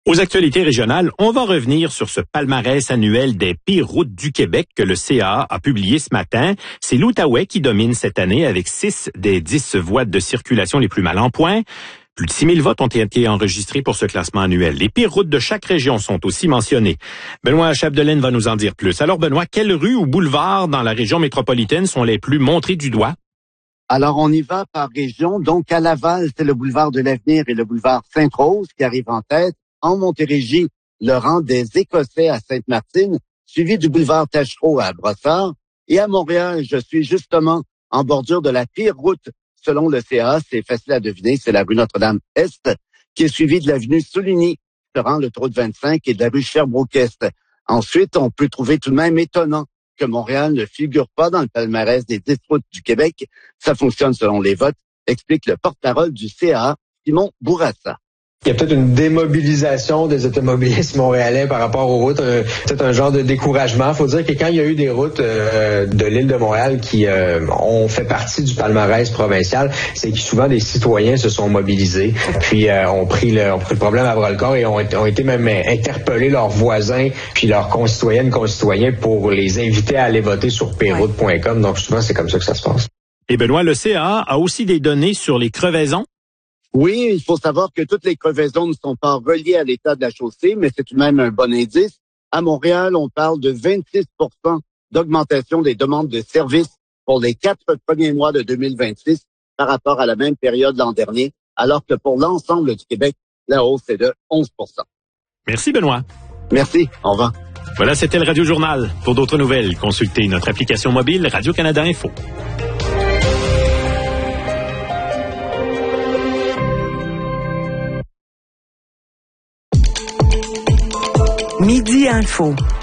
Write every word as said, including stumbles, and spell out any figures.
Aux actualités régionales, on va revenir sur ce palmarès annuel des pires routes du Québec que le C A A a publié ce matin. C'est l'Outaouais qui domine cette année avec six des dix voies de circulation les plus mal en point. Plus de six mille votes ont été enregistrés pour ce classement annuel. Les pires routes de chaque région sont aussi mentionnées. Benoît Chapdelaine va nous en dire plus. Alors Benoît, quelles rues ou boulevards dans la région métropolitaine sont les plus montrés du doigt? Alors, on y va par région. Donc, à Laval, c'est le boulevard de l'Avenir et le boulevard Sainte-Rose qui arrivent en tête. En Montérégie, le rang des Écossais à Sainte-Martine, suivi du boulevard Tachereau à Brossard. Et à Montréal, je suis justement en bordure de la pire route selon le C A A. C'est facile à deviner, c'est la rue Notre-Dame-Est, qui est suivie de l'avenue Souligny, le rang le Route vingt-cinq et de la rue Sherbrooke-Est. Ensuite, on peut trouver tout de même étonnant que Montréal ne figure pas dans le palmarès des dix routes du Québec. Ça fonctionne selon les votes, explique le porte-parole du C A A, Simon Bourassa. Il y a peut-être une démobilisation des automobilistes montréalais par rapport aux routes, euh, peut-être un genre de découragement. Il faut dire que quand il y a eu des routes euh, de l'île de Montréal qui euh, ont fait partie du palmarès provincial, c'est que souvent des citoyens se sont mobilisés, puis euh, ont pris le, ont pris le problème à bras-le-corps et ont, ont été même interpellés leurs voisins puis leurs concitoyennes, concitoyens pour les inviter à aller voter sur p route point com. Donc souvent c'est comme ça que ça se passe. Et Benoît, le C A A a aussi des données sur les crevaisons? Oui, il faut savoir que toutes les crevaisons ne sont pas reliées à l'état de la chaussée, mais c'est tout de même un bon indice. À Montréal, on parle de vingt-six pour cent d'augmentation des demandes de services pour les quatre premiers mois de deux mille vingt-six par rapport à la même période l'an dernier, alors que pour l'ensemble du Québec, la hausse est de onze pour cent. Merci Benoît. Merci, au revoir. Voilà, c'était le Radio Journal. Pour d'autres nouvelles, consultez notre application mobile Radio-Canada Info. Midi Info.